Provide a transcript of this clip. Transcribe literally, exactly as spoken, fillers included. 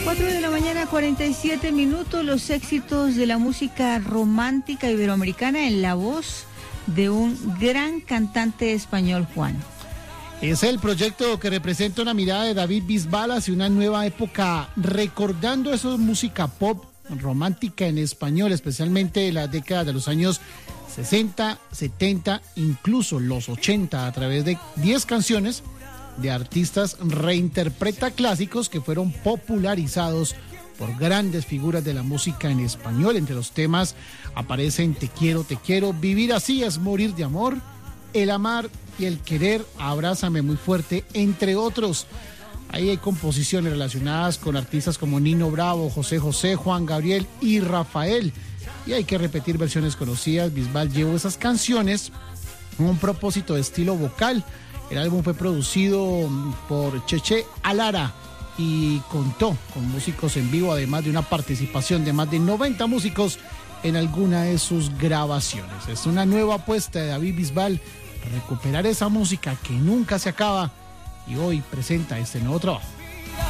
cuatro de la mañana, cuarenta y siete minutos, los éxitos de la música romántica iberoamericana en la voz de un gran cantante español, Juan. Es el proyecto que representa una mirada de David Bisbal hacia una nueva época, recordando eso de música pop romántica en español, especialmente de la década de los años sesenta, setenta, incluso los ochenta, a través de diez canciones de artistas reinterpreta clásicos que fueron popularizados por grandes figuras de la música en español. Entre los temas aparecen Te quiero, te quiero, Vivir así es morir de amor, El amar y el querer, Abrázame muy fuerte, entre otros. Ahí hay composiciones relacionadas con artistas como Nino Bravo, José José, Juan Gabriel y Rafael. Y hay que repetir versiones conocidas. Bisbal llevó esas canciones con un propósito de estilo vocal. El álbum fue producido por Cheche Alara y contó con músicos en vivo, además de una participación de más de noventa músicos en alguna de sus grabaciones. Es una nueva apuesta de David Bisbal, recuperar esa música que nunca se acaba, y hoy presenta este nuevo trabajo.